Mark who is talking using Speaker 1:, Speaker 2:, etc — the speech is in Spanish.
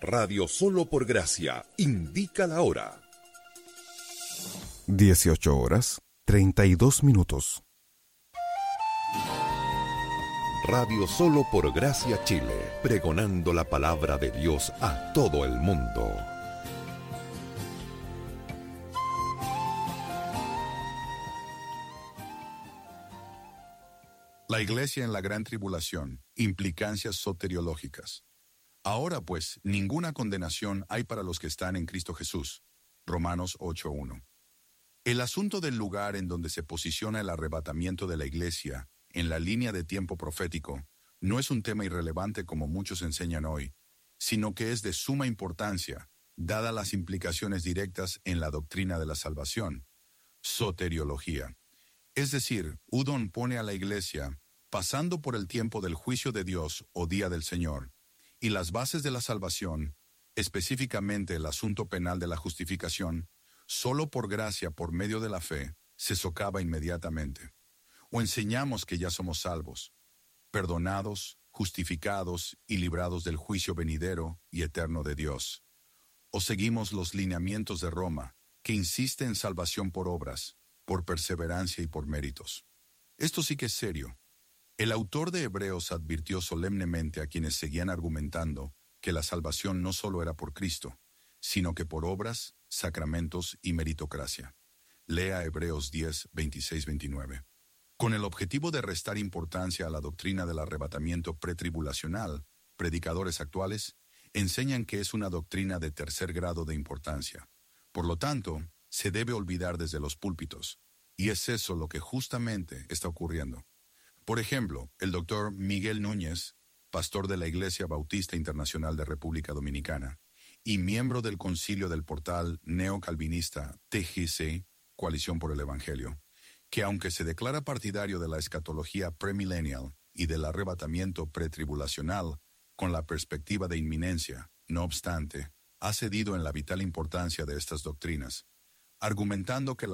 Speaker 1: Radio Solo por Gracia indica la hora.
Speaker 2: 18:32.
Speaker 1: Radio Solo por Gracia Chile, pregonando la palabra de Dios a todo el mundo.
Speaker 3: La Iglesia en la Gran Tribulación, implicancias soteriológicas. Ahora pues, ninguna condenación hay para los que están en Cristo Jesús. Romanos 8:1. El asunto del lugar en donde se posiciona el arrebatamiento de la Iglesia en la línea de tiempo profético no es un tema irrelevante como muchos enseñan hoy, sino que es de suma importancia, dadas las implicaciones directas en la doctrina de la salvación. Soteriología. Es decir, Udon pone a la Iglesia pasando por el tiempo del juicio de Dios o día del Señor, y las bases de la salvación, específicamente el asunto penal de la justificación, solo por gracia por medio de la fe, se socava inmediatamente. O enseñamos que ya somos salvos, perdonados, justificados y librados del juicio venidero y eterno de Dios. O seguimos los lineamientos de Roma, que insiste en salvación por obras, por perseverancia y por méritos. Esto sí que es serio. El autor de Hebreos advirtió solemnemente a quienes seguían argumentando que la salvación no solo era por Cristo, sino que por obras, sacramentos y meritocracia. Lea Hebreos 10, 26-29. Con el objetivo de restar importancia a la doctrina del arrebatamiento pretribulacional, predicadores actuales enseñan que es una doctrina de tercer grado de importancia. Por lo tanto, se debe olvidar desde los púlpitos, y es eso lo que justamente está ocurriendo. Por ejemplo, el doctor Miguel Núñez, pastor de la Iglesia Bautista Internacional de República Dominicana y miembro del concilio del portal neocalvinista TGC, Coalición por el Evangelio, que aunque se declara partidario de la escatología premillennial y del arrebatamiento pretribulacional con la perspectiva de inminencia, no obstante, ha cedido en la vital importancia de estas doctrinas, argumentando que la